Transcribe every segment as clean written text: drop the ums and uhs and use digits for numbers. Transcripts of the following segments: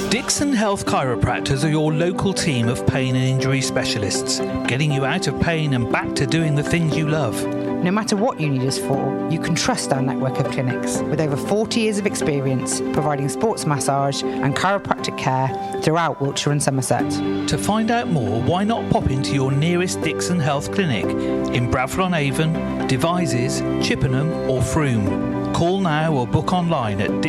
Dixon Health Chiropractors are your local team of pain and injury specialists, getting you out of pain and back to doing the things you love. No matter what you need us for, you can trust our network of clinics with over 40 years of experience providing sports massage and chiropractic care throughout Wiltshire and Somerset. To find out more, why not pop into your nearest Dixon Health clinic in Bradford-on-Avon, Devizes, Chippenham or Frome. Call now or book online at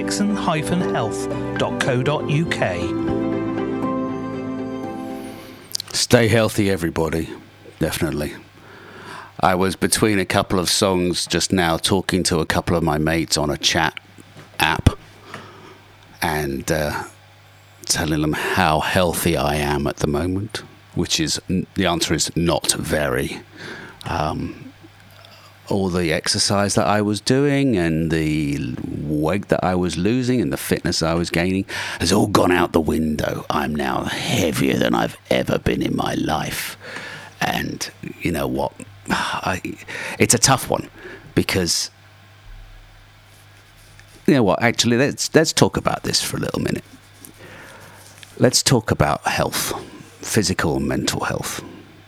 dixon-health.co.uk. Stay healthy, everybody. Definitely. I was between a couple of songs just now talking to a couple of my mates on a chat app and telling them how healthy I am at the moment, which is, the answer is not very. All the exercise that I was doing and the weight that I was losing and the fitness I was gaining has all gone out the window. I'm now heavier than I've ever been in my life. And you know what? It's a tough one because, you know what? Actually, let's talk about this for a little minute. Let's talk about health, physical and mental health.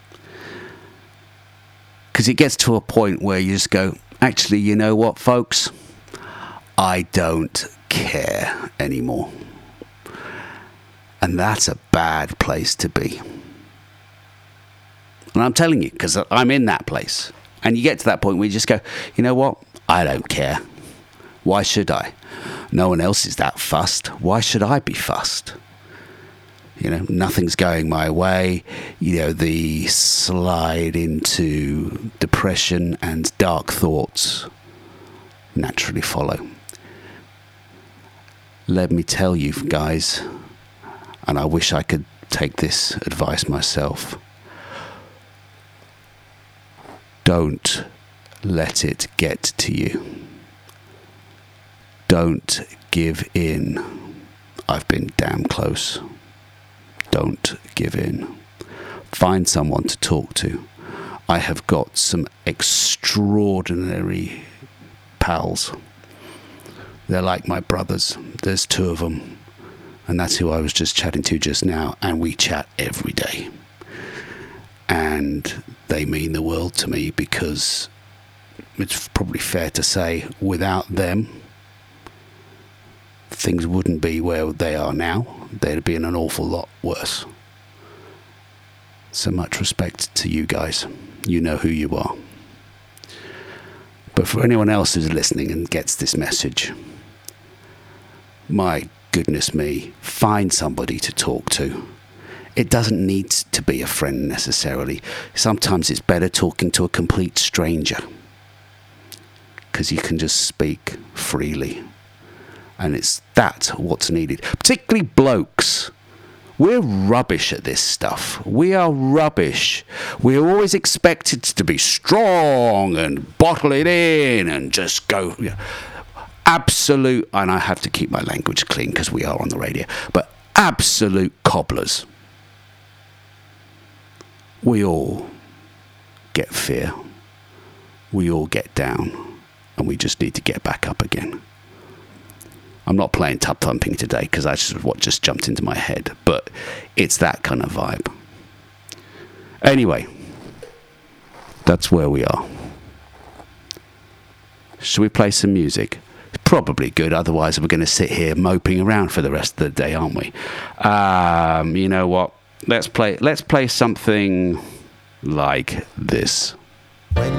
Because it gets to a point where you just go, actually, you know what, folks? I don't care anymore. And that's a bad place to be. And I'm telling you, because I'm in that place. And you get to that point where you just go, you know what? I don't care. Why should I? No one else is that fussed. Why should I be fussed? You know, nothing's going my way. You know, the slide into depression and dark thoughts naturally follow. Let me tell you, guys, and I wish I could take this advice myself. Don't let it get to you. Don't give in. I've been damn close. Don't give in. Find someone to talk to. I have got some extraordinary pals. They're like my brothers. There's two of them. And that's who I was just chatting to just now. And we chat every day. And they mean the world to me because it's probably fair to say without them, things wouldn't be where they are now. They'd be in an awful lot worse. So much respect to you guys. You know who you are. But for anyone else who's listening and gets this message, my goodness me, find somebody to talk to. It doesn't need to be a friend necessarily. Sometimes it's better talking to a complete stranger because you can just speak freely. And it's that what's needed. Particularly blokes. We're rubbish at this stuff. We are rubbish. We're always expected to be strong and bottle it in and just go. You know, absolute, and I have to keep my language clean because we are on the radio, but absolute cobblers. We all get fear. We all get down. And we just need to get back up again. I'm not playing tub thumping today because that's what just jumped into my head, but it's that kind of vibe. Anyway, that's where we are. Should we play some music? It's probably good, otherwise we're going to sit here moping around for the rest of the day, aren't we? You know what? Let's play something like this. When